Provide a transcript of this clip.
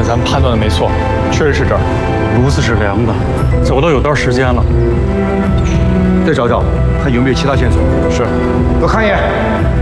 咱们判断的没错，确实是这儿。 炉子是凉的，走了有段时间了。 再找找，看有没有其他线索。 是， 我看一眼。